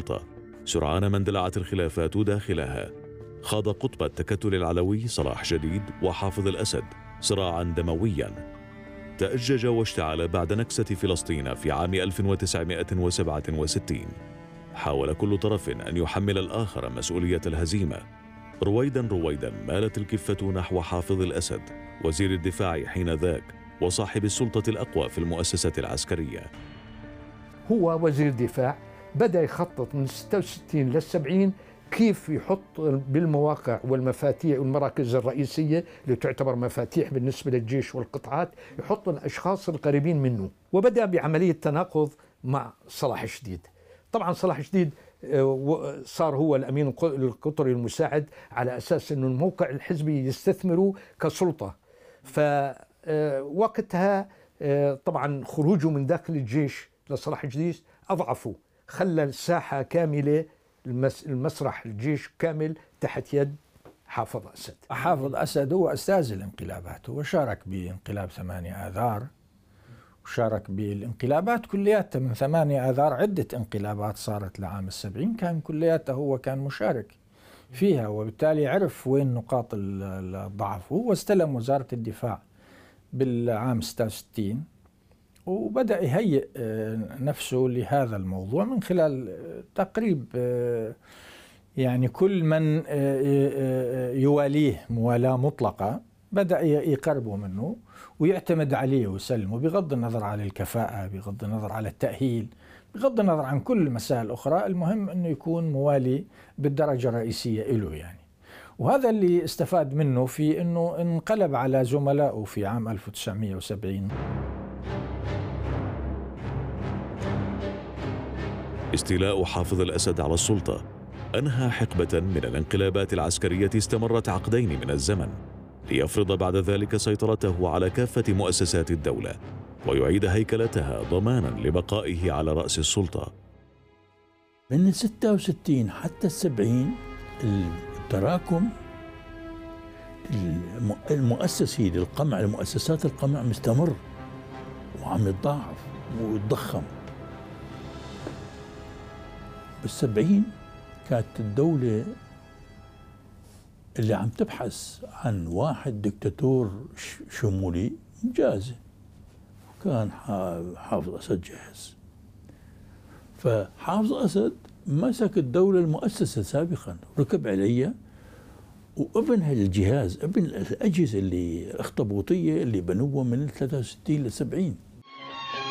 السلطة سرعان ما اندلعت الخلافات داخلها. خاض قطب التكتل العلوي صلاح جديد وحافظ الأسد صراعا دمويا تأجج واشتعل بعد نكسة فلسطين في عام 1967. حاول كل طرف أن يحمل الآخر مسؤولية الهزيمة. رويدا مالت الكفة نحو حافظ الأسد وزير الدفاع حينذاك وصاحب السلطة الأقوى في المؤسسة العسكرية. هو وزير دفاع بدأ يخطط من 66 لل 70 كيف يحط بالمواقع والمفاتيح والمراكز الرئيسية اللي تعتبر مفاتيح بالنسبة للجيش والقطاعات، يحط الأشخاص القريبين منه. وبدأ بعملية تناقض مع صلاح جديد. طبعا صلاح جديد صار هو الأمين القطري المساعد على أساس أنه الموقع الحزبي يستثمره كسلطة. فوقتها طبعا خروجه من داخل الجيش لصلاح جديد أضعفه، خلى الساحة كاملة، المسرح الجيش كامل تحت يد حافظ أسد. حافظ أسد هو أستاذ الانقلابات، هو شارك بانقلاب 8 آذار وشارك بالانقلابات كلياتها من 8 آذار. عدة انقلابات صارت لعام 70 كان كلياتها هو كان مشارك فيها، وبالتالي عرف وين نقاط الضعف. هو استلم وزارة الدفاع بالعام 66 وبدأ يهيئ نفسه لهذا الموضوع من خلال تقريب يعني كل من يواليه موالاة مطلقة بدأ يقربه منه ويعتمد عليه ويسلمه، بغض النظر عن الكفاءة، بغض النظر على التأهيل، بغض النظر عن كل المسائل الأخرى. المهم أنه يكون موالي بالدرجة الرئيسية له يعني. وهذا اللي استفاد منه في أنه انقلب على زملائه في عام 1970. استيلاء حافظ الأسد على السلطة أنهى حقبة من الانقلابات العسكرية استمرت عقدين من الزمن، ليفرض بعد ذلك سيطرته على كافة مؤسسات الدولة ويعيد هيكلتها ضمانا لبقائه على رأس السلطة. من 66 حتى 70 التراكم المؤسسي للقمع، المؤسسات القمع مستمر وعم يتضاعف ويتضخم. بال70 كانت الدولة اللي عم تبحث عن واحد دكتاتور شمولي جاهزة، كان حافظ أسد جاهز. فحافظ أسد مسك الدولة المؤسسة سابقا، ركب عليها وابن هالجهاز، ابن الأجهزة اللي اخطبوطية اللي بنوها من 63 ل 70.